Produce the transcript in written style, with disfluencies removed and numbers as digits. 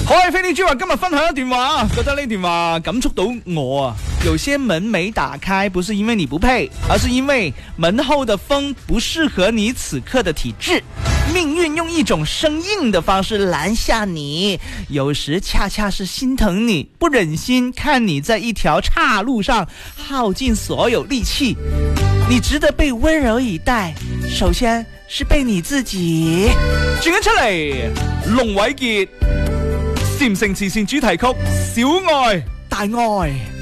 好，飛呢豬話今日分享一段話，覺得呢段話感觸到我啊。有些門沒打開，不是因為你不配，而是因為門後的風不適合你此刻的體質。命運用一種生硬的方式攔下你，有時恰恰是心疼你，不忍心看你在一條岔路上耗盡所有力氣。你值得被溫柔以待，首先是被你自己。轉緊出嚟，龍偉傑禪城慈善主題曲《小愛大愛》。